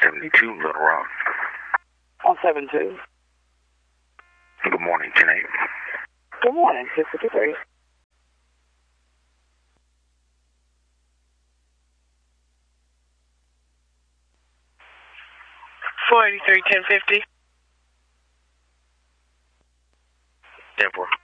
72 Little Rock. 172. Good morning, 10-8. Good morning, 653. $483, 1050. 10-4.